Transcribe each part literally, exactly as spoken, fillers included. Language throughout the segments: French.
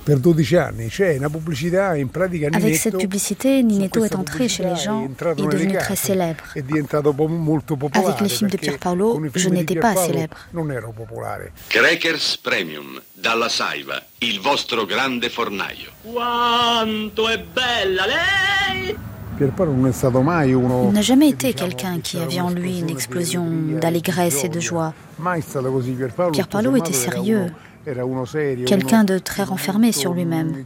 Avec cette publicité, Ninetto est entré chez les gens et est devenu très célèbre. Avec les films de Pier Paolo, je n'étais pas célèbre. Crackers Premium, dalla Saiva, il vostro grande fornaio. Quanto è bella lei! Il n'a jamais été quelqu'un qui avait en lui une explosion d'allégresse et de joie. Pier Paolo était sérieux, quelqu'un de très renfermé sur lui-même.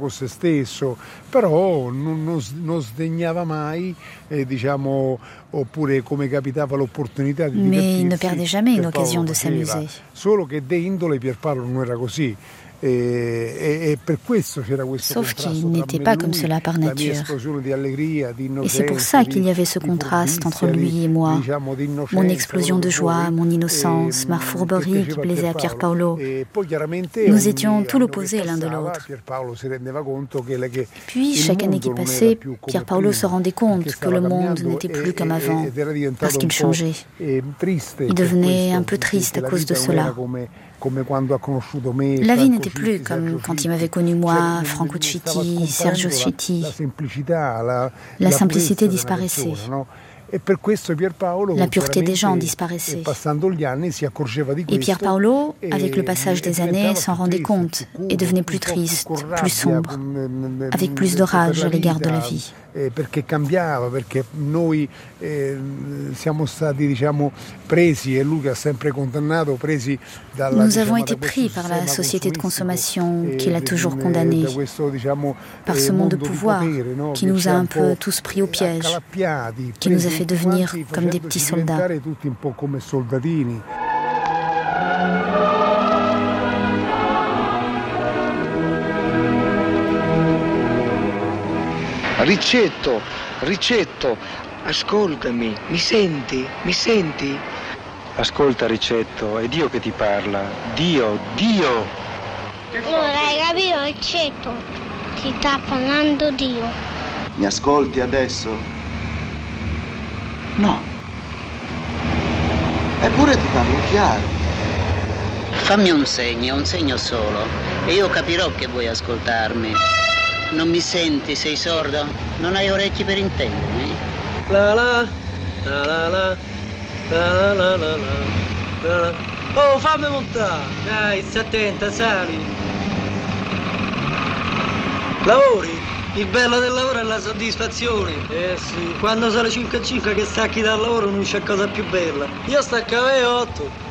Mais il ne perdait jamais une occasion de s'amuser. Sauf qu'il n'était pas comme cela par nature. Et c'est pour ça qu'il y avait ce contraste entre lui et moi. Mon explosion de joie, mon innocence, ma fourberie qui plaisait à Pier Paolo. Nous étions tout l'opposé l'un de l'autre. Puis, chaque année qui passait, Pier Paolo se rendait compte que le monde n'était plus comme avant, parce qu'il changeait. Il devenait un peu triste à cause de cela. La vie n'était plus comme quand il m'avait connu moi, Franco Citti, Sergio Citti. La simplicité disparaissait. La pureté des gens disparaissait. Et Pier Paolo, avec le passage des années, s'en rendait compte et devenait plus triste, plus sombre, avec plus de rage à l'égard de la vie. Perché cambiava, perché noi eh, siamo stati diciamo presi e lui che ha sempre condannato presi dalla Nous avons été pris par la société de consommation qu'il a toujours condamnée, par ce monde de pouvoir qui nous a un peu tous pris au piège, qui nous a fait devenir comme des petits soldats. Ricetto, Ricetto, ascoltami, mi senti, mi senti? Ascolta Ricetto, è Dio che ti parla, Dio, Dio! Non hai capito Ricetto, ti sta parlando Dio. Mi ascolti adesso? No. Eppure ti parlo chiaro. Fammi un segno, un segno solo, e io capirò che vuoi ascoltarmi. Non mi senti? Sei sordo? Non hai orecchi per intendermi? La la, la la la, la la la la la. Oh, fammi montare! Dai, stai attenta, sali! Lavori? Il bello del lavoro è la soddisfazione. Eh sì, quando sono cinque e cinque che stacchi dal lavoro non c'è cosa più bella. Io stacco alle otto.